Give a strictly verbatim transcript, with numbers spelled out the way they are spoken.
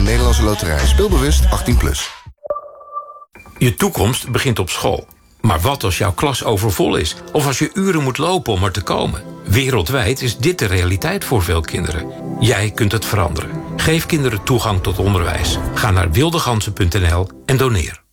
Nederlandse Loterij. Speelbewust achttien plus. Je toekomst begint op school. Maar wat als jouw klas overvol is? Of als je uren moet lopen om er te komen? Wereldwijd is dit de realiteit voor veel kinderen. Jij kunt het veranderen. Geef kinderen toegang tot onderwijs. Ga naar wildegansen punt n l en doneer.